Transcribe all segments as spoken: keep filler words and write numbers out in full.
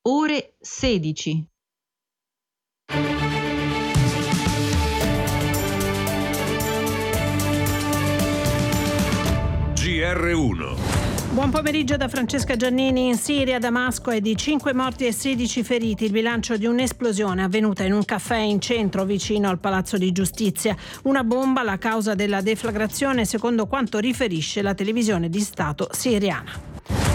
ore sedici. G R uno. Buon pomeriggio da Francesca Giannini. In Siria, Damasco, è di cinque morti e sedici feriti il bilancio di un'esplosione avvenuta in un caffè in centro vicino al Palazzo di Giustizia. Una bomba la causa della deflagrazione, secondo quanto riferisce la televisione di Stato siriana.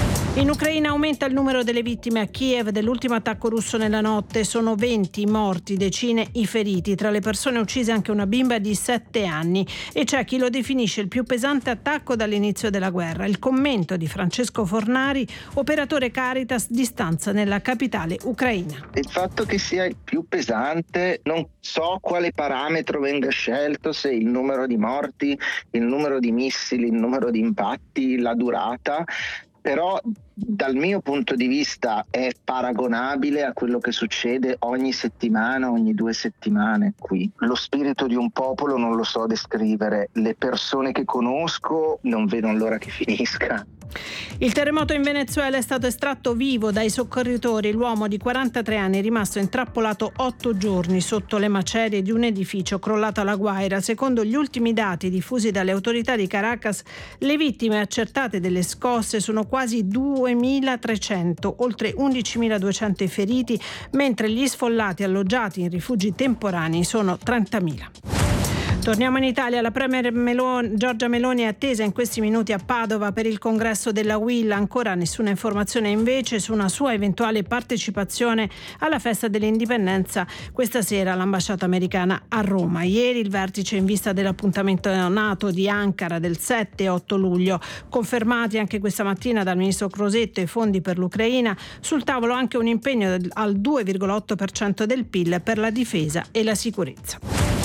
In Ucraina aumenta il numero delle vittime a Kiev dell'ultimo attacco russo nella notte. Sono venti morti, decine i feriti. Tra le persone uccise anche una bimba di sette anni. E c'è chi lo definisce il più pesante attacco dall'inizio della guerra. Il commento di Francesco Fornari, operatore Caritas di stanza nella capitale ucraina. Il fatto che sia il più pesante, non so quale parametro venga scelto, se il numero di morti, il numero di missili, il numero di impatti, la durata, però dal mio punto di vista è paragonabile a quello che succede ogni settimana, ogni due settimane qui. Lo spirito di un popolo non lo so descrivere, le persone che conosco non vedono l'ora che finisca. Il terremoto in Venezuela è stato estratto vivo dai soccorritori. L'uomo di quarantatré anni è rimasto intrappolato otto giorni sotto le macerie di un edificio crollato alla Guaira. Secondo gli ultimi dati diffusi dalle autorità di Caracas, le vittime accertate delle scosse sono quasi duemilatrecento, oltre undicimiladuecento i feriti, mentre gli sfollati alloggiati in rifugi temporanei sono trentamila. Torniamo in Italia. La premier Meloni, Giorgia Meloni è attesa in questi minuti a Padova per il congresso della U I L. Ancora nessuna informazione invece su una sua eventuale partecipazione alla festa dell'indipendenza questa sera all'ambasciata americana a Roma. Ieri il vertice in vista dell'appuntamento NATO di Ankara del sette e otto luglio. Confermati anche questa mattina dal ministro Crosetto i fondi per l'Ucraina. Sul tavolo anche un impegno al due virgola otto per cento del P I L per la difesa e la sicurezza.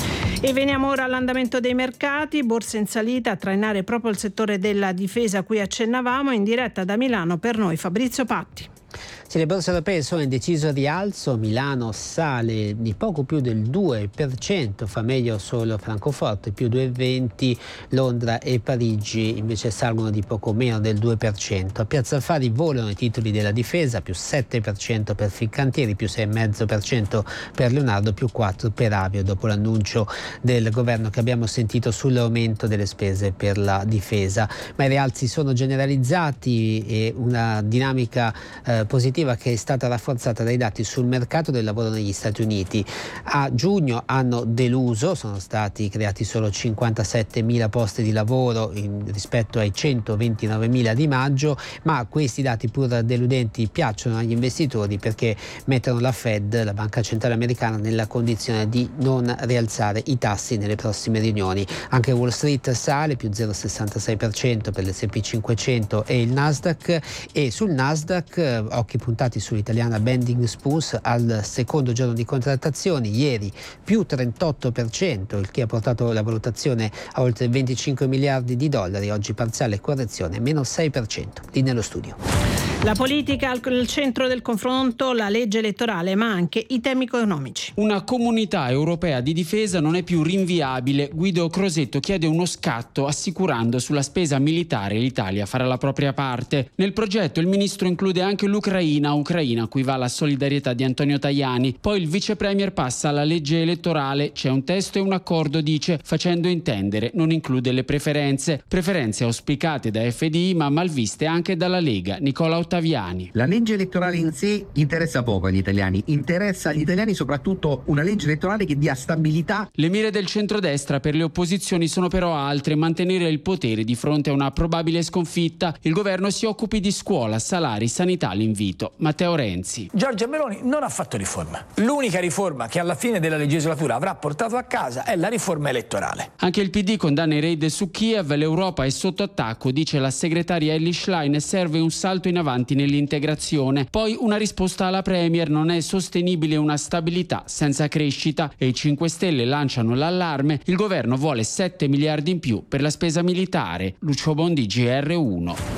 E veniamo ora all'andamento dei mercati, borse in salita a trainare proprio il settore della difesa a cui accennavamo. In diretta da Milano per noi Fabrizio Patti. Sì, le borse europee sono in deciso rialzo, Milano sale di poco più del due per cento, fa meglio solo Francoforte, più due virgola venti, Londra e Parigi invece salgono di poco meno del due per cento. A Piazza Affari volano i titoli della difesa, più sette per cento per Fincantieri, più sei virgola cinque per cento per Leonardo, più quattro per cento per Avio, dopo l'annuncio del governo che abbiamo sentito sull'aumento delle spese per la difesa. Ma i rialzi sono generalizzati e una dinamica eh, positiva che è stata rafforzata dai dati sul mercato del lavoro negli Stati Uniti. A giugno hanno deluso, sono stati creati solo cinquantasettemila posti di lavoro in, rispetto ai centoventinovemila di maggio, ma questi dati pur deludenti piacciono agli investitori perché mettono la Fed, la Banca Centrale Americana, nella condizione di non rialzare i tassi nelle prossime riunioni. Anche Wall Street sale, più zero virgola sessantasei per cento per l'esse e pi cinquecento e il Nasdaq, e sul Nasdaq occhi puntati sull'italiana Bending Spoons al secondo giorno di contrattazioni. Ieri più trentotto per cento, il che ha portato la valutazione a oltre venticinque miliardi di dollari. Oggi parziale correzione, meno sei per cento. Lì nello studio. La politica al centro del confronto, la legge elettorale, ma anche i temi economici. Una comunità europea di difesa non è più rinviabile. Guido Crosetto chiede uno scatto assicurando sulla spesa militare l'Italia farà la propria parte. Nel progetto il ministro include anche l'Ucraina, Ucraina a cui va la solidarietà di Antonio Tajani. Poi il vice premier passa alla legge elettorale, c'è un testo e un accordo, dice, facendo intendere non include le preferenze. Preferenze auspicate da F D I ma malviste anche dalla Lega. Nicola Ottaviani. La legge elettorale in sé interessa poco agli italiani, interessa agli italiani soprattutto una legge elettorale che dia stabilità. Le mire del centrodestra per le opposizioni sono però altre: mantenere il potere di fronte a una probabile sconfitta. Il governo si occupi di scuola, salari, sanità. L'invito Matteo Renzi. Giorgia Meloni non ha fatto riforma. L'unica riforma che alla fine della legislatura avrà portato a casa è la riforma elettorale. Anche il P D condanna i raid su Kiev. L'Europa è sotto attacco, dice la segretaria Elly Schlein, serve un salto in avanti nell'integrazione. Poi una risposta alla Premier: non è sostenibile una stabilità senza crescita, e i cinque Stelle lanciano l'allarme. Il governo vuole sette miliardi in più per la spesa militare. Lucio Bondi, G R uno.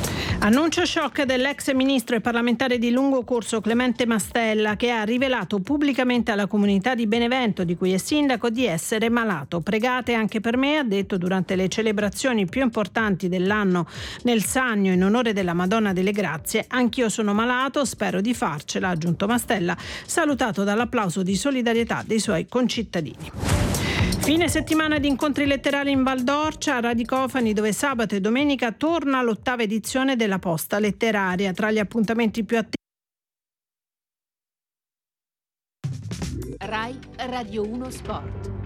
Annuncio shock dell'ex ministro e parlamentare di lungo corso Clemente Mastella, che ha rivelato pubblicamente alla comunità di Benevento, di cui è sindaco, di essere malato. Pregate anche per me, ha detto durante le celebrazioni più importanti dell'anno nel Sannio in onore della Madonna delle Grazie. Anch'io sono malato, spero di farcela, ha aggiunto Mastella, salutato dall'applauso di solidarietà dei suoi concittadini. Fine settimana di incontri letterari in Val d'Orcia, a Radicofani, dove sabato e domenica torna l'ottava edizione della Posta Letteraria. Tra gli appuntamenti più attivi Rai Radio uno Sport.